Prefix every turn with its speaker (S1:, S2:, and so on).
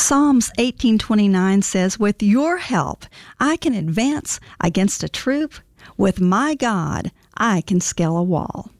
S1: Psalms 18:29 says, "With your help, I can advance against a troop. With my God, I can scale a wall."